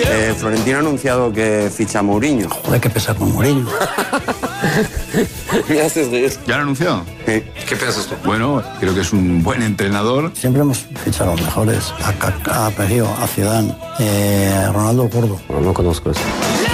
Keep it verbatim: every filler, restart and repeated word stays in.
Eh, Florentino ha anunciado que ficha a Mourinho. Joder, qué pesa con Mourinho. Me haces reír. ¿Ya lo anunció? Sí. ¿Qué piensas tú? Bueno, creo que es un buen entrenador. Siempre hemos fichado a los mejores. A Kaká, a Perío, a Zidane, eh, a Ronaldo Gordo. No, no conozco eso.